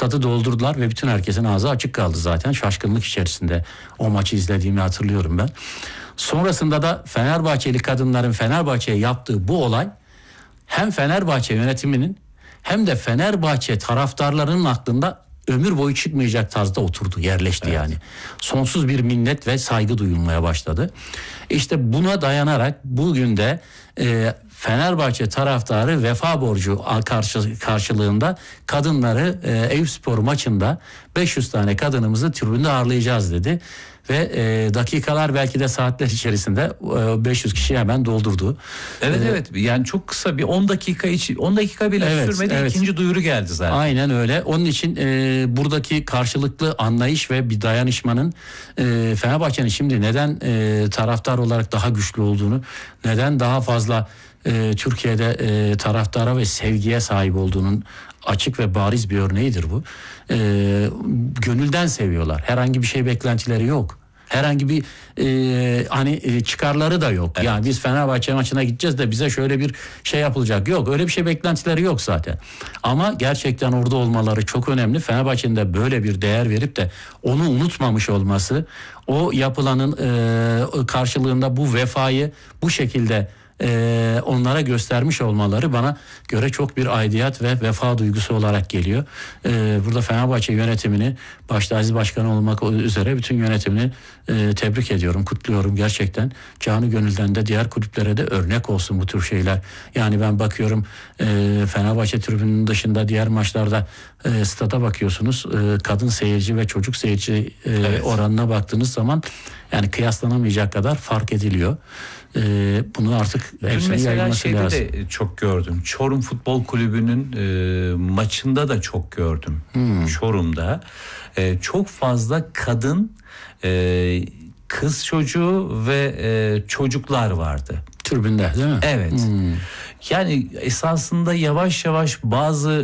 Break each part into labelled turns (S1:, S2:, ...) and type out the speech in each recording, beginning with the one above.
S1: stadı doldurdular ve bütün herkesin ağzı açık kaldı zaten. Şaşkınlık içerisinde o maçı izlediğimi hatırlıyorum ben. Sonrasında da Fenerbahçeli kadınların Fenerbahçe'ye yaptığı bu olay hem Fenerbahçe yönetiminin hem de Fenerbahçe taraftarlarının aklında ömür boyu çıkmayacak tarzda oturdu, yerleşti yani. Sonsuz bir minnet ve saygı duyulmaya başladı. İşte buna dayanarak bugün de Fenerbahçe taraftarı vefa borcu karşılığında kadınları Eyüpspor maçında 500 tane kadınımızı tribünde ağırlayacağız dedi. Ve dakikalar belki de saatler içerisinde 500 kişi hemen doldurdu.
S2: Evet yani çok kısa bir 10 dakika bile sürmedi, ikinci duyuru geldi zaten.
S1: Aynen öyle. Onun için buradaki karşılıklı anlayış ve bir dayanışmanın Fenerbahçe'nin şimdi neden taraftar olarak daha güçlü olduğunu, neden daha fazla Türkiye'de taraftara ve sevgiye sahip olduğunun açık ve bariz bir örneğidir bu. Gönülden seviyorlar. Herhangi bir şey beklentileri yok. Herhangi bir çıkarları da yok. Evet. Yani biz Fenerbahçe maçına gideceğiz de bize şöyle bir şey yapılacak. Yok, öyle bir şey beklentileri yok zaten. Ama gerçekten orada olmaları çok önemli. Fenerbahçe'nin de böyle bir değer verip de onu unutmamış olması, o yapılanın karşılığında bu vefayı bu şekilde onlara göstermiş olmaları bana göre çok bir aidiyet ve vefa duygusu olarak geliyor. Burada Fenerbahçe yönetimini, başta Aziz Başkan olmak üzere bütün yönetimini tebrik ediyorum, kutluyorum gerçekten. Canı gönülden de diğer kulüplere de örnek olsun bu tür şeyler. Yani ben bakıyorum Fenerbahçe tribünün dışında diğer maçlarda stada bakıyorsunuz. Kadın seyirci ve çocuk seyirci oranına baktığınız zaman yani kıyaslanamayacak kadar fark ediliyor. Bunu artık hepsini yayılması lazım.
S2: Mesela şeyde de çok gördüm. Çorum Futbol Kulübü'nün maçında da çok gördüm. Çorum'da çok fazla kadın, kız çocuğu ve çocuklar vardı.
S1: Tribünde değil mi?
S2: Evet. Yani esasında yavaş yavaş bazı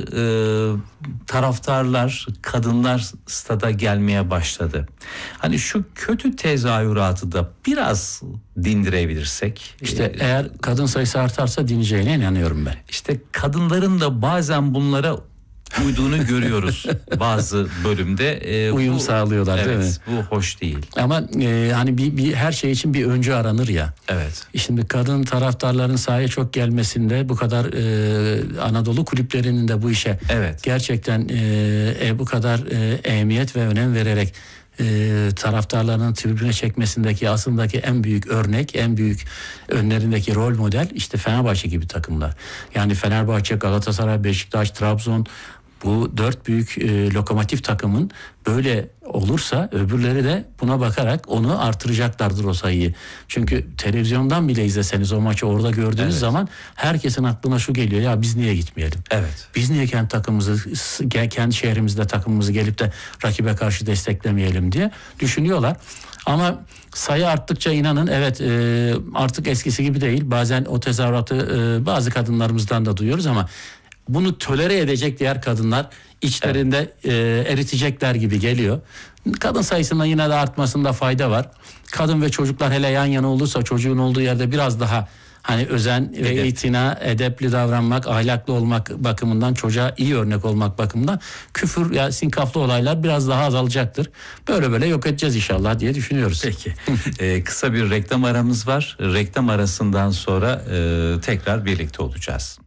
S2: taraftarlar, kadınlar stada gelmeye başladı. Hani şu kötü tezahüratı da biraz dindirebilirsek.
S1: İşte eğer kadın sayısı artarsa dineceğine inanıyorum ben.
S2: İşte kadınların da bazen bunlara uyduğunu görüyoruz bazı bölümde.
S1: Uyum sağlıyorlar değil mi?
S2: Bu hoş değil.
S1: Ama hani bir her şey için bir öncü aranır ya.
S2: Evet.
S1: Şimdi kadın taraftarların sahaya çok gelmesinde bu kadar Anadolu kulüplerinin de bu işe gerçekten bu kadar ehemmiyet ve önem vererek taraftarlarının tribüne çekmesindeki aslındaki en büyük örnek, en büyük önlerindeki rol model işte Fenerbahçe gibi takımlar. Yani Fenerbahçe, Galatasaray, Beşiktaş, Trabzon, bu 4 büyük lokomotif takımın böyle olursa öbürleri de buna bakarak onu artıracaklardır o sayıyı. Çünkü televizyondan bile izleseniz o maçı orada gördüğünüz zaman herkesin aklına şu geliyor: ya biz niye gitmeyelim? Evet. Biz niye kendi takımımızı, kendi şehrimizde takımımızı gelip de rakibe karşı desteklemeyelim diye düşünüyorlar. Ama sayı arttıkça inanın artık eskisi gibi değil. Bazen o tezahüratı bazı kadınlarımızdan da duyuyoruz ama bunu tolere edecek diğer kadınlar içlerinde eritecekler gibi geliyor. Kadın sayısının yine de artmasında fayda var. Kadın ve çocuklar hele yan yana olursa çocuğun olduğu yerde biraz daha hani özen ve itina, edepli davranmak, ahlaklı olmak bakımından, çocuğa iyi örnek olmak bakımından küfür ya sinkaflı olaylar biraz daha azalacaktır. Böyle yok edeceğiz inşallah diye düşünüyoruz.
S2: Peki. Kısa bir reklam aramız var. Reklam arasından sonra tekrar birlikte olacağız.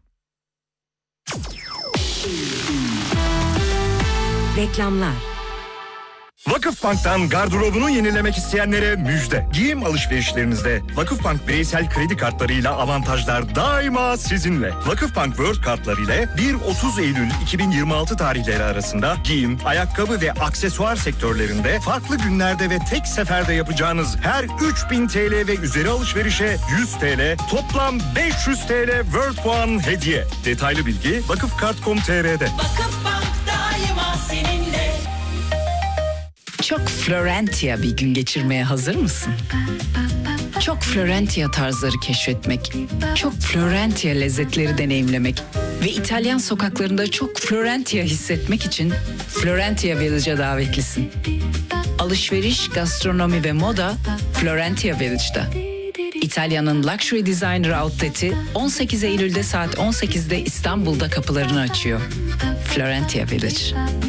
S3: Reklamlar.
S4: Vakıfbank'tan gardırobunu yenilemek isteyenlere müjde. Giyim alışverişlerinizde Vakıfbank bireysel kredi kartlarıyla avantajlar daima sizinle. Vakıfbank World kartları ile 1-30 Eylül 2026 tarihleri arasında giyim, ayakkabı ve aksesuar sektörlerinde farklı günlerde ve tek seferde yapacağınız her 3000 TL ve üzeri alışverişe 100 TL, toplam 500 TL World puan hediye. Detaylı bilgi vakıfkart.com.tr'de.
S5: Vakıfbank daima seninle.
S6: Çok Florentia bir gün geçirmeye hazır mısın? Çok Florentia tarzları keşfetmek, çok Florentia lezzetleri deneyimlemek ve İtalyan sokaklarında çok Florentia hissetmek için Florentia Village'a davetlisin. Alışveriş, gastronomi ve moda Florentia Village'da. İtalya'nın luxury designer outlet'i 18 Eylül'de saat 18'de İstanbul'da kapılarını açıyor. Florentia Village.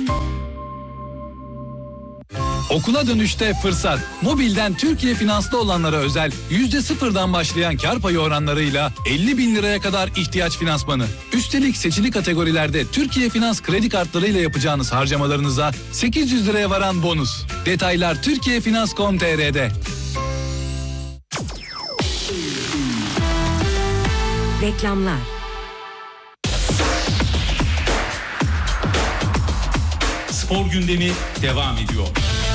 S3: Okula dönüşte fırsat. Mobilden Türkiye Finans'ta olanlara özel %0'dan başlayan kar payı oranlarıyla 50 bin liraya kadar ihtiyaç finansmanı. Üstelik seçili kategorilerde Türkiye Finans kredi kartlarıyla yapacağınız harcamalarınıza 800 liraya varan bonus. Detaylar turkiyefinans.com.tr'de.
S7: Reklamlar.
S8: Spor gündemi devam ediyor.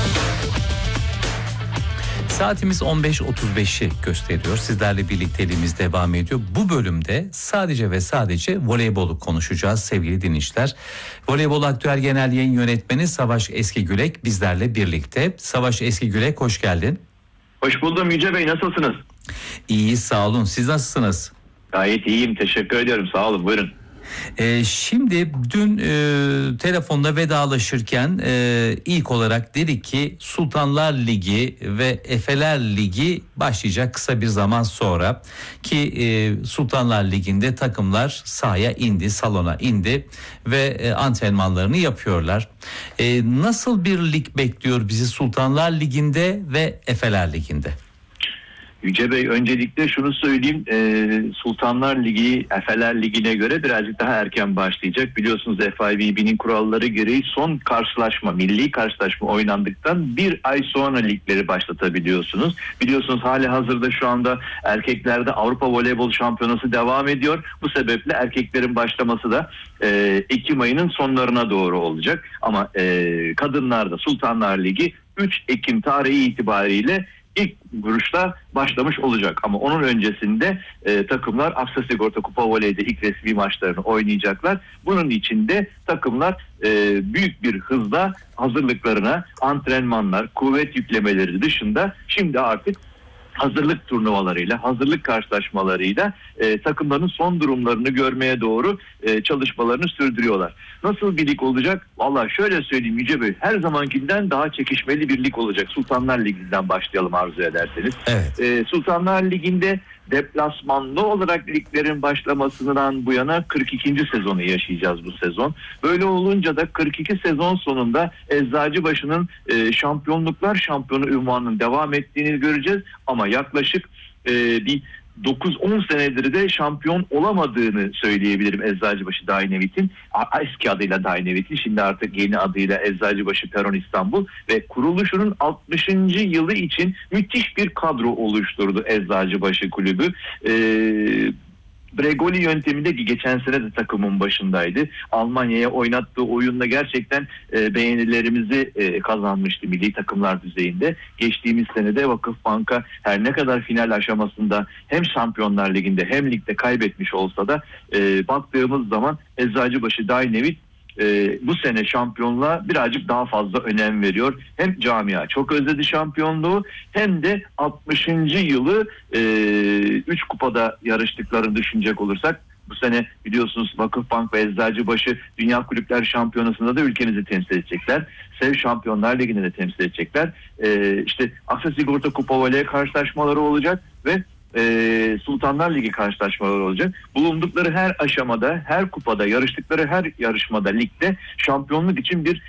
S2: Saatimiz 15.35'i gösteriyor. Sizlerle birlikteliğimiz devam ediyor. Bu bölümde sadece ve sadece voleybolu konuşacağız sevgili dinleyiciler. Voleybol Aktüel Genel Yayın Yönetmeni Savaş Eskigülek bizlerle birlikte. Savaş Eskigülek hoş geldin.
S9: Hoş buldum Yüce Bey, nasılsınız?
S2: İyi, sağ olun. Siz nasılsınız?
S9: Gayet iyiyim, teşekkür ediyorum, sağ olun, buyurun.
S2: Şimdi dün telefonda vedalaşırken ilk olarak dedik ki Sultanlar Ligi ve Efeler Ligi başlayacak kısa bir zaman sonra ki Sultanlar Ligi'nde takımlar sahaya indi, salona indi ve antrenmanlarını yapıyorlar. Nasıl bir lig bekliyor bizi Sultanlar Ligi'nde ve Efeler Ligi'nde?
S9: Yüce Bey, öncelikle şunu söyleyeyim, Sultanlar Ligi, Efeler Ligi'ne göre birazcık daha erken başlayacak. Biliyorsunuz FIVB'nin kuralları gereği son karşılaşma, milli karşılaşma oynandıktan bir ay sonra ligleri başlatabiliyorsunuz. Biliyorsunuz hali hazırda şu anda erkeklerde Avrupa Voleybol Şampiyonası devam ediyor. Bu sebeple erkeklerin başlaması da Ekim ayının sonlarına doğru olacak. Ama kadınlarda Sultanlar Ligi 3 Ekim tarihi itibariyle İlk vuruşta başlamış olacak ama onun öncesinde takımlar Aksa Sigorta Kupa Voley'de ilk resmi maçlarını oynayacaklar. Bunun için de takımlar büyük bir hızla hazırlıklarına, antrenmanlar, kuvvet yüklemeleri dışında şimdi artık hazırlık turnuvalarıyla, hazırlık karşılaşmalarıyla takımların son durumlarını görmeye doğru çalışmalarını sürdürüyorlar. Nasıl bir lig olacak? Vallahi şöyle söyleyeyim Yüce Bey, her zamankinden daha çekişmeli bir lig olacak. Sultanlar Ligi'nden başlayalım arzu ederseniz.
S2: Evet.
S9: Sultanlar Ligi'nde deplasmanlı olarak liglerin başlamasından bu yana 42. sezonu yaşayacağız bu sezon. Böyle olunca da 42 sezon sonunda Eczacıbaşı'nın şampiyonluklar şampiyonu unvanının devam ettiğini göreceğiz. Ama yaklaşık bir 9-10 senedir de şampiyon olamadığını söyleyebilirim Eczacıbaşı Dynamite'in. Eski adıyla Dynamite'in, şimdi artık yeni adıyla Eczacıbaşı Peron İstanbul ve kuruluşunun 60. yılı için müthiş bir kadro oluşturdu Eczacıbaşı Kulübü. Bregoli yönteminde ki geçen sene de takımın başındaydı. Almanya'ya oynattığı oyunla gerçekten beğenilerimizi kazanmıştı milli takımlar düzeyinde. Geçtiğimiz sene de Vakıfbank'a her ne kadar final aşamasında hem Şampiyonlar Ligi'nde hem ligde kaybetmiş olsa da baktığımız zaman Eczacıbaşı Dynamite bu sene şampiyonluğa birazcık daha fazla önem veriyor. Hem camia çok özledi şampiyonluğu hem de 60. yılı 3 kupada yarıştıklarını düşünecek olursak bu sene biliyorsunuz Vakıfbank ve Eczacıbaşı Dünya Kulüpler Şampiyonası'nda da ülkemizi temsil edecekler. SEV Şampiyonlar Ligi'nde de temsil edecekler. İşte Aksa Sigorta Kupa Voley karşılaşmaları olacak ve Sultanlar Ligi karşılaşmaları olacak. Bulundukları her aşamada, her kupada, yarıştıkları her yarışmada, ligde şampiyonluk için bir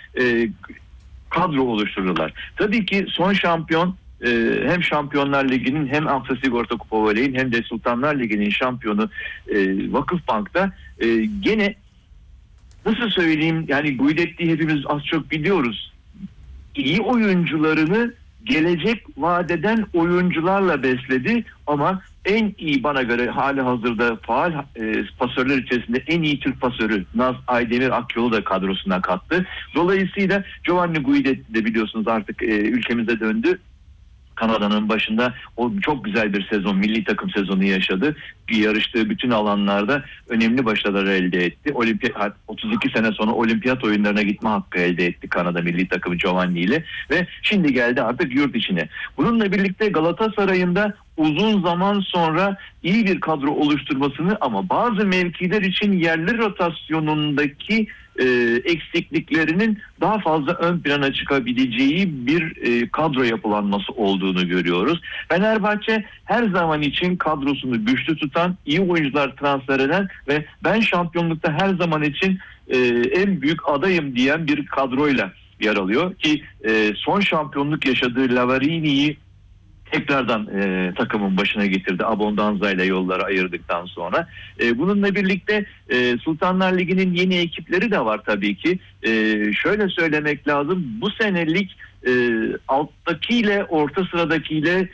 S9: kadro oluştururlar. Tabii ki son şampiyon hem Şampiyonlar Ligi'nin hem Aksa Sigorta Kupa Voley'in hem de Sultanlar Ligi'nin şampiyonu Vakıfbank'ta gene nasıl söyleyeyim, yani Guidetti'yi hepimiz az çok biliyoruz. İyi oyuncularını gelecek vadeden oyuncularla besledi ama en iyi, bana göre hali hazırda faal pasörler içerisinde en iyi Türk pasörü Naz Aydemir Akyol'u da kadrosuna kattı. Dolayısıyla Giovanni Guidetti de biliyorsunuz artık ülkemize döndü. Kanada'nın başında o çok güzel bir sezon, milli takım sezonu yaşadı. Yarıştığı bütün alanlarda önemli başarılar elde etti. 32 sene sonra olimpiyat oyunlarına gitme hakkı elde etti Kanada milli takımı Giovanni ile ve şimdi geldi artık yurt içine. Bununla birlikte Galatasaray'ın da uzun zaman sonra iyi bir kadro oluşturmasını ama bazı mevkiler için yerli rotasyonundaki eksikliklerinin daha fazla ön plana çıkabileceği bir kadro yapılanması olduğunu görüyoruz. Fenerbahçe her zaman için kadrosunu güçlü tutan, iyi oyuncular transfer eden ve ben şampiyonlukta her zaman için en büyük adayım diyen bir kadroyla yer alıyor ki son şampiyonluk yaşadığı Lavarini'yi tekrardan takımın başına getirdi. Abondanza ile yolları ayırdıktan sonra. Bununla birlikte Sultanlar Ligi'nin yeni ekipleri de var tabii ki. Şöyle söylemek lazım. Bu senelik alttakiyle, orta sıradakiyle,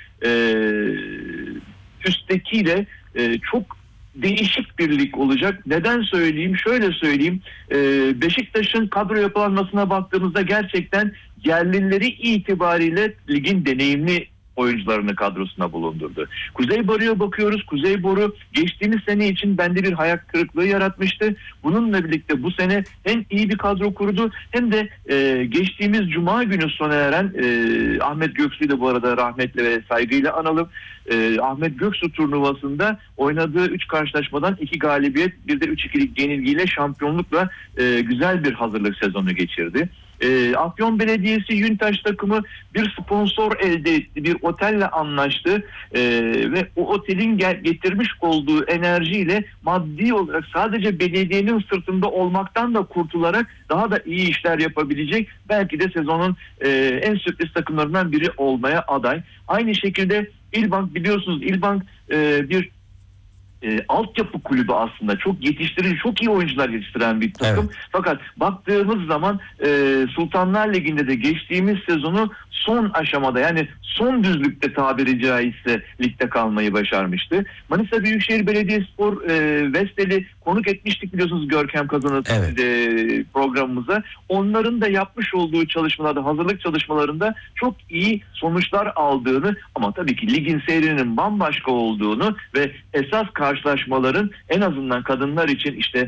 S9: üsttekiyle çok değişik bir lig olacak. Neden söyleyeyim? Şöyle söyleyeyim. Beşiktaş'ın kadro yapılanmasına baktığımızda gerçekten yerlileri itibariyle ligin deneyimli oyuncularını kadrosuna bulundurdu. Kuzeyboru'ya bakıyoruz. Kuzeyboru geçtiğimiz sene için bende bir hayal kırıklığı yaratmıştı. Bununla birlikte bu sene hem iyi bir kadro kurdu hem de geçtiğimiz Cuma günü sona eren Ahmet Göksu'yu da bu arada rahmetle ve saygıyla analım. Ahmet Göksu turnuvasında oynadığı 3 karşılaşmadan 2 galibiyet, bir de 3-2'lik yenilgiyle şampiyonlukla güzel bir hazırlık sezonu geçirdi. Afyon Belediyesi Yüntaş takımı bir sponsor elde etti, bir otelle anlaştı ve o otelin getirmiş olduğu enerjiyle maddi olarak sadece belediyenin sırtında olmaktan da kurtularak daha da iyi işler yapabilecek, belki de sezonun en sürpriz takımlarından biri olmaya aday. Aynı şekilde İlbank, biliyorsunuz İlbank bir altyapı kulübü aslında, çok yetiştirici, çok iyi oyuncular yetiştiren bir takım. Evet. Fakat baktığımız zaman Sultanlar Ligi'nde de geçtiğimiz sezonu son aşamada, yani son düzlükte tabiri caizse ligde kalmayı başarmıştı. Manisa Büyükşehir Belediyespor Vestel'i konuk etmiştik biliyorsunuz Görkem Kazan'ı programımıza. Onların da yapmış olduğu çalışmalarda, hazırlık çalışmalarında çok iyi sonuçlar aldığını, ama tabii ki ligin seyrinin bambaşka olduğunu ve esas karşılaşmaların en azından kadınlar için işte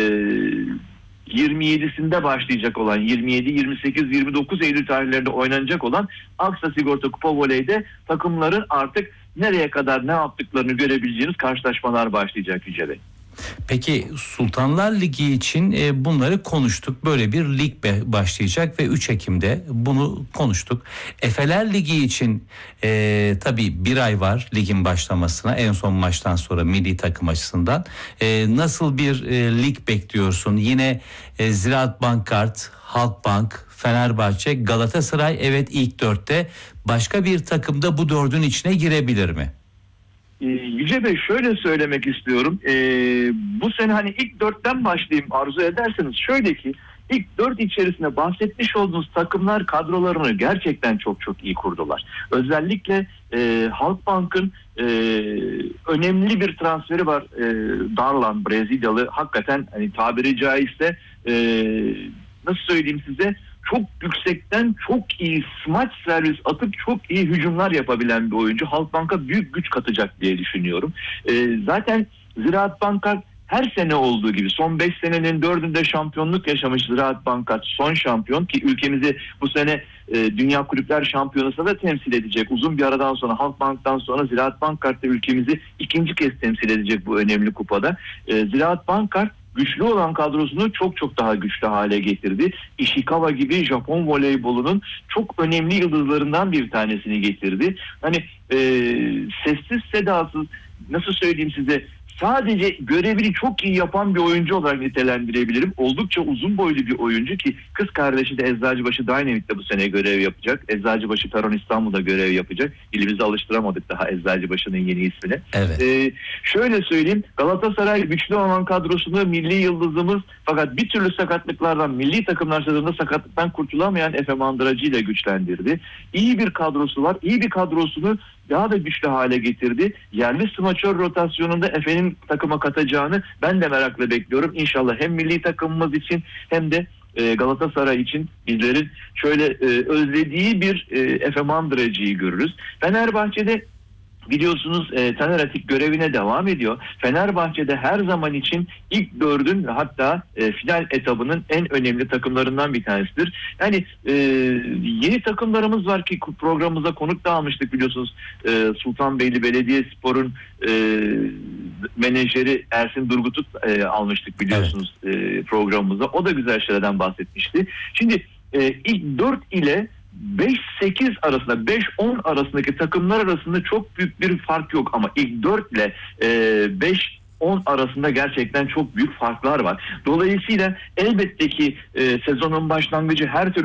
S9: 27'sinde başlayacak olan, 27, 28, 29 Eylül tarihlerinde oynanacak olan Aksa Sigorta Kupa Voley'de takımların artık nereye kadar ne yaptıklarını görebileceğiniz karşılaşmalar başlayacak Yüce Bey.
S2: Peki Sultanlar Ligi için bunları konuştuk. Böyle bir lig başlayacak ve 3 Ekim'de bunu konuştuk. Efeler Ligi için tabii bir ay var ligin başlamasına, en son maçtan sonra milli takım açısından. Nasıl bir lig bekliyorsun? Yine Ziraat Bankart, Halkbank, Fenerbahçe, Galatasaray evet ilk 4'te. Başka bir takım da bu 4'ün içine girebilir mi?
S9: Yüce Bey, şöyle söylemek istiyorum. Bu sene hani ilk 4'ten başlayayım arzu ederseniz, şöyle ki ilk 4 içerisinde bahsetmiş olduğunuz takımlar kadrolarını gerçekten çok çok iyi kurdular. Özellikle Halkbank'ın önemli bir transferi var. Darlan, Brezilyalı, hakikaten hani tabiri caizse nasıl söyleyeyim size, çok yüksekten çok iyi smaç servis atıp çok iyi hücumlar yapabilen bir oyuncu. Halkbank'a büyük güç katacak diye düşünüyorum. Zaten Ziraat Bankart her sene olduğu gibi son 5 senenin 4'ünde şampiyonluk yaşamış Ziraat Bankart son şampiyon, ki ülkemizi bu sene Dünya Kulüpler Şampiyonası'na da temsil edecek. Uzun bir aradan sonra, Halkbank'tan sonra Ziraat Bankart da ülkemizi ikinci kez temsil edecek bu önemli kupada. Ziraat Bankart güçlü olan kadrosunu çok çok daha güçlü hale getirdi. Ishikawa gibi Japon voleybolunun çok önemli yıldızlarından bir tanesini getirdi. Hani sessiz sedasız, nasıl söyleyeyim size, sadece görevini çok iyi yapan bir oyuncu olarak nitelendirebilirim. Oldukça uzun boylu bir oyuncu ki kız kardeşi de Eczacıbaşı Dynamic'te bu sene görev yapacak. Eczacıbaşı Taron İstanbul'da görev yapacak. Dilimizi alıştıramadık daha Eczacıbaşı'nın yeni ismini. Evet. Şöyle söyleyeyim, Galatasaray güçlü olan kadrosunu, milli yıldızımız fakat bir türlü sakatlıklardan, milli takımlar sezonunda sakatlıktan kurtulamayan Efe Mandıracı ile güçlendirdi. İyi bir kadrosu var. İyi bir kadrosunu daha da güçlü hale getirdi. Yerli smaçör rotasyonunda Efe'nin takıma katacağını ben de merakla bekliyorum. İnşallah hem milli takımımız için hem de Galatasaray için bizlerin şöyle özlediği bir Efe Mandıracı'yı görürüz. Fenerbahçe'de Biliyorsunuz Taner Atik görevine devam ediyor. Fenerbahçe'de her zaman için ilk 4'ün hatta final etabının en önemli takımlarından bir tanesidir. Yani yeni takımlarımız var ki programımıza konuk da almıştık biliyorsunuz. Sultanbeyli Belediyespor'un menajeri Ersin Durgut'u almıştık biliyorsunuz programımıza. O da güzel şeylerden bahsetmişti. Şimdi ilk 4 ile 5-8 arasında, 5-10 arasındaki takımlar arasında çok büyük bir fark yok ama ilk 4 ile 5-10 arasında gerçekten çok büyük farklar var. Dolayısıyla elbette ki sezonun başlangıcı her türlü